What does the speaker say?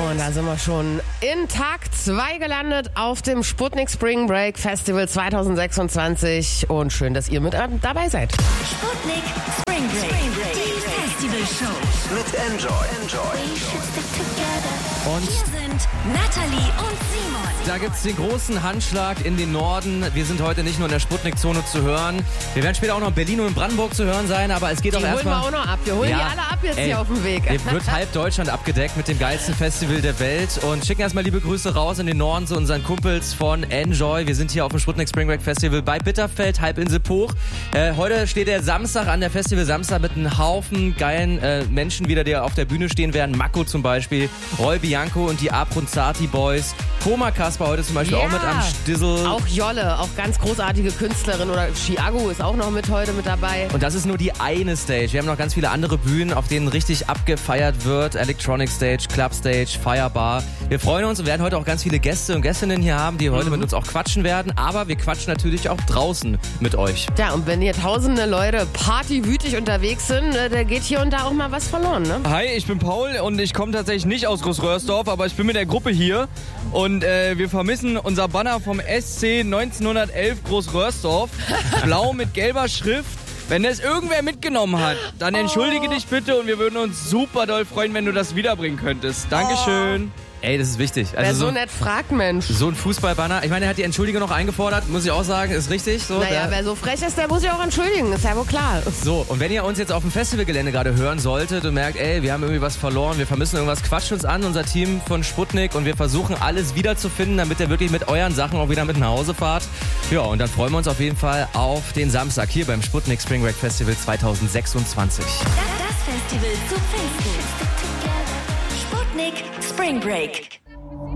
Und da sind wir schon in Tag 2 gelandet auf dem Sputnik Spring Break Festival 2026. Und schön, dass ihr mit dabei seid. Sputnik Spring Break, die Festivalshow. Mit Enjoy. Und Hier sind Nathalie und Simon. da gibt's den großen Handschlag in den Norden. Wir sind heute nicht nur in der Sputnik-Zone zu hören. Wir werden später auch noch in Berlin und in Brandenburg zu hören sein, aber es geht Die auch holen wir erstmal... auch noch ab. Wir holen die alle ab jetzt hier auf dem Weg. Hier wird halb Deutschland abgedeckt mit dem geilsten Festival der Welt und schicken erstmal liebe Grüße raus in den Norden zu unseren Kumpels von Enjoy. Wir sind hier auf dem Sputnik Spring Break Festival bei Bitterfeld, Halbinsel Pooch. Heute steht der Samstag an, der Festival Samstag mit einem Haufen geilen Menschen wieder, die auf der Bühne stehen werden. Mako zum Beispiel, Roy Bianco und die Abronzati Boys. Koma Kasper heute zum Beispiel auch mit am Stissel. Auch Jolle, auch ganz großartige Künstlerin. Oder Chiago ist auch noch heute mit dabei. Und das ist nur die eine Stage. Wir haben noch ganz viele andere Bühnen, auf denen richtig abgefeiert wird. Electronic Stage, Club Stage, Firebar. Wir freuen uns und werden heute auch ganz viele Gäste und Gästinnen hier haben, die heute mit uns auch quatschen werden. Aber wir quatschen natürlich auch draußen mit euch. Ja, und wenn hier tausende Leute partywütig unterwegs sind, da geht hier und da auch mal was verloren, ne? Hi, ich bin Paul und ich komme tatsächlich nicht aus Großröhrsdorf, aber ich bin mit der Gruppe hier und wir vermissen unser Banner vom SC 1911 Großröhrsdorf, blau mit gelber Schrift. Wenn das irgendwer mitgenommen hat, dann entschuldige dich bitte und wir würden uns super doll freuen, wenn du das wiederbringen könntest. Dankeschön. Ey, das ist wichtig. Wer so nett fragt, Mensch. So ein Fußballbanner. Ich meine, er hat die Entschuldigung noch eingefordert, muss ich auch sagen, ist richtig. So, Naja, wer so frech ist, der muss sich auch entschuldigen, ist ja wohl klar. So, und wenn ihr uns jetzt auf dem Festivalgelände gerade hören solltet und merkt, ey, wir haben irgendwie was verloren, wir vermissen irgendwas, quatscht uns an, unser Team von Sputnik, und wir versuchen alles wiederzufinden, damit ihr wirklich mit euren Sachen auch wieder mit nach Hause fahrt. Ja, und dann freuen wir uns auf jeden Fall auf den Samstag hier beim Sputnik Spring Break Festival 2026. Das Festival zum Pfingsten. Sputnik Spring Break.